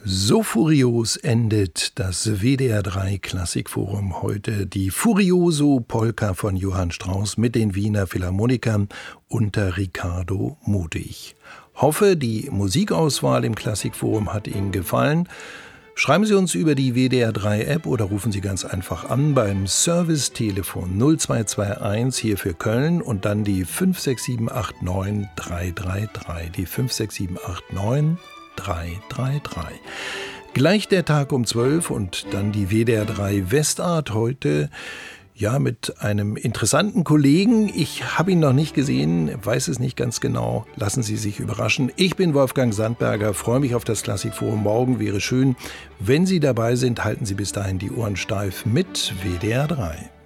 So furios endet das WDR 3 Klassikforum heute. Die Furioso Polka von Johann Strauss mit den Wiener Philharmonikern unter Riccardo Mutig. Hoffe, die Musikauswahl im Klassikforum hat Ihnen gefallen. Schreiben Sie uns über die WDR 3 App oder rufen Sie ganz einfach an beim Servicetelefon 0221 hier für Köln und dann die 56789 333. Die 56789 333. Gleich der Tag um 12 und dann die WDR 3 Westart heute mit einem interessanten Kollegen. Ich habe ihn noch nicht gesehen, weiß es nicht ganz genau. Lassen Sie sich überraschen. Ich bin Wolfgang Sandberger, freue mich auf das Klassikforum morgen. Wäre schön, wenn Sie dabei sind. Halten Sie bis dahin die Ohren steif mit WDR 3.